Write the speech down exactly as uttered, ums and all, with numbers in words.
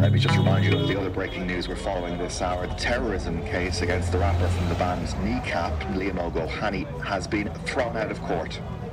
let me just remind you of the other breaking news we're following this hour. The terrorism case against the rapper from the band's Kneecap, Liam O'Gohany, has been thrown out of court.